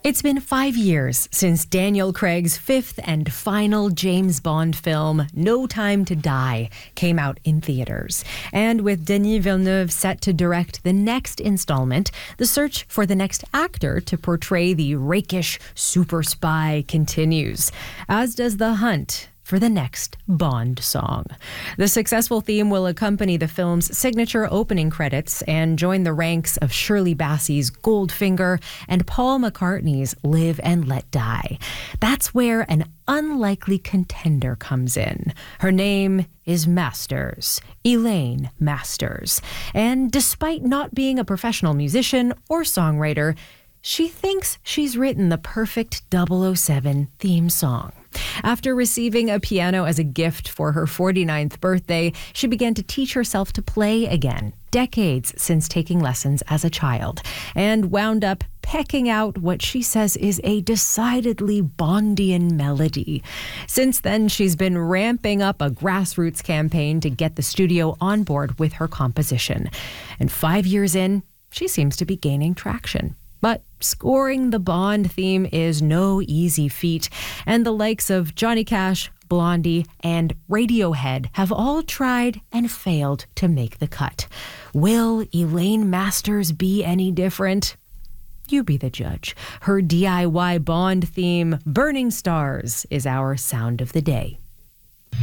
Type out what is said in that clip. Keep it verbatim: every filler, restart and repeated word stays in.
It's been five years since Daniel Craig's fifth and final James Bond film, No Time to Die, came out in theaters. And with Denis Villeneuve set to direct the next installment, the search for the next actor to portray the rakish super spy continues, as does the hunt for the next Bond song. The successful theme will accompany the film's signature opening credits and join the ranks of Shirley Bassey's Goldfinger and Paul McCartney's Live and Let Die. That's where an unlikely contender comes in. Her name is Masters, Elaine Masters. And despite not being a professional musician or songwriter, she thinks she's written the perfect double oh seven theme song. After receiving a piano as a gift for her forty-ninth birthday, she began to teach herself to play again, decades since taking lessons as a child, and wound up pecking out what she says is a decidedly Bondian melody. Since then, she's been ramping up a grassroots campaign to get the studio on board with her composition. And five years in, she seems to be gaining traction. But scoring the Bond theme is no easy feat, and the likes of Johnny Cash, Blondie, and Radiohead have all tried and failed to make the cut. Will Elaine Masters be any different? You be the judge. Her D I Y Bond theme, Burning Stars, is our sound of the day.